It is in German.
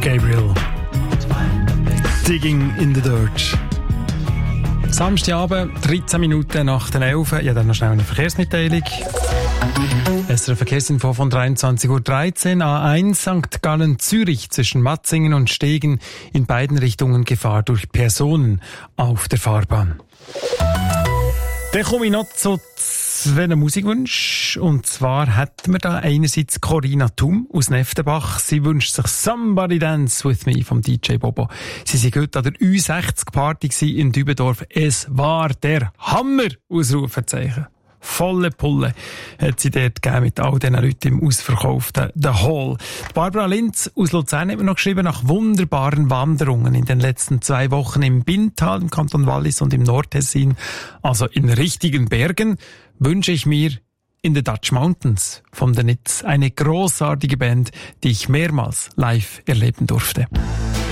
Gabriel. Digging in the Dirt. Samstagabend, 13 Minuten nach den 11. Ja, dann noch schnell eine Verkehrsmitteilung. SRF Verkehrsinfo von 23.13 Uhr. A1 St. Gallen Zürich zwischen Matzingen und Stegen in beiden Richtungen Gefahr durch Personen auf der Fahrbahn. Dann komme ich noch zu zwei Musikwünschen. Und zwar hätten wir da einerseits Corinna Thum aus Neftenbach. Sie wünscht sich Somebody Dance With Me vom DJ Bobo. Sie sind heute an der U60-Party in Dübendorf. Es war der Hammer! Ausrufezeichen. Volle Pulle hat sie dort gegeben mit all diesen Leuten im ausverkauften The Hall. Die Barbara Linz aus Luzern hat mir noch geschrieben, nach wunderbaren Wanderungen in den letzten 2 Wochen im Bintal, im Kanton Wallis und im Nordtessin, also in richtigen Bergen, wünsche ich mir In the Dutch Mountains von The Nits, eine grossartige Band, die ich mehrmals live erleben durfte.